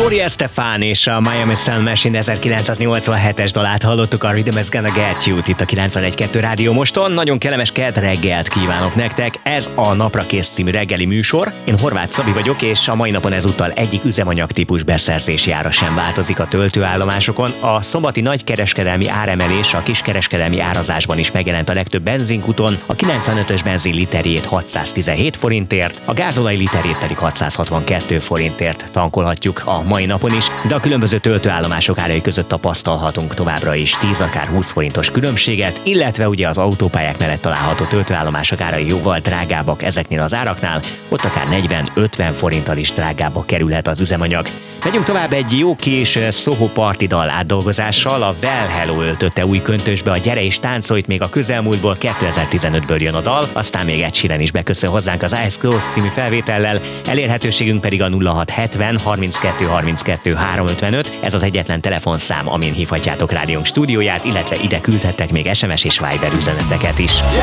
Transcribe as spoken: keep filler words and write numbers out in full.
Gloria Estefan és a Miami Sound Machine ezerkilencszáznyolcvanhetes dalát hallottuk, a Rhythm is Gonna Get You-t itt a kilencvenegy kettő Rádió Moston. Nagyon kellemes kedd reggelt kívánok nektek. Ez a Napra Kész című reggeli műsor. Én Horváth Szabi vagyok, és a mai napon ezúttal egyik üzemanyagtípus beszerzési ára sem változik a töltőállomásokon. A szombati nagykereskedelmi áremelés a kiskereskedelmi árazásban is megjelent a legtöbb benzinkuton. A kilencvenötös benzin literjét hatszáztizenhét forintért, a gázolaj literjét pedig hatszázhatvankettő forintért tankolhatjuk a mai napon is, de a különböző töltőállomások árai között tapasztalhatunk továbbra is tíz, akár húsz forintos különbséget, illetve ugye az autópályák mellett található töltőállomások árai jóval drágábbak ezeknél az áraknál, ott akár negyven-ötven forinttal is drágábbba kerülhet az üzemanyag. Megyünk tovább egy jó kis Soho Party dal átdolgozással. A Well Hello öltötte új köntösbe a Gyere és táncolj, még a közelmúltból, kétezer-tizenötből jön a dal, aztán még Ed Sheeran is beköszön hozzánk az Eyes Closed című felvétellel. Elérhetőségünk pedig a nulla hat hetven harminckettő harminckettő háromszázötvenöt, ez az egyetlen telefonszám, amin hívhatjátok rádiónk stúdióját, illetve ide küldhettek még es em es és Viber üzeneteket is.